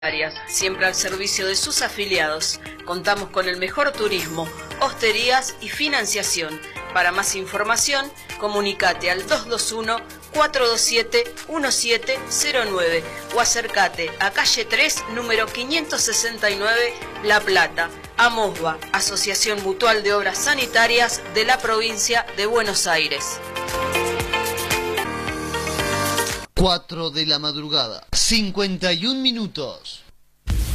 Siempre al servicio de sus afiliados. Contamos con el mejor turismo, hosterías y financiación. Para más información, comunicate al 221-427-1709 o acércate a calle 3, número 569, La Plata, AMOSBA, Asociación Mutual de Obras Sanitarias de la provincia de Buenos Aires. 4 de la madrugada, 51 minutos.